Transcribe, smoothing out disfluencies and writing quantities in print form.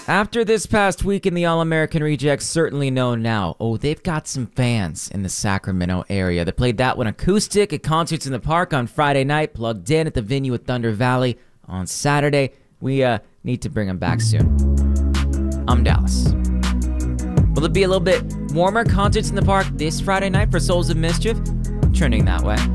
After this past week in the All-American Rejects, certainly know now. Oh, they've got some fans in the Sacramento area. They played that one acoustic at Concerts in the Park on Friday night, plugged in at the venue at Thunder Valley on Saturday. We need to bring them back soon. I'm Dallas. Will it be a little bit warmer Concerts in the Park this Friday night for Souls of Mischief? Trending that way.